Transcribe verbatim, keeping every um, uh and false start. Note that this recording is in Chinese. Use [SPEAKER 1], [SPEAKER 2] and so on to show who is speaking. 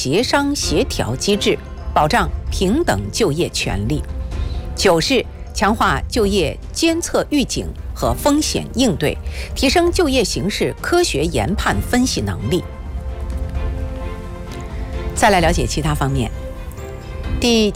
[SPEAKER 1] 协商协调机制，保障平等就业权利。九是强化就业监测预警和风险应对，提升就业形势科学研判分析能力。再来了解其他方面。第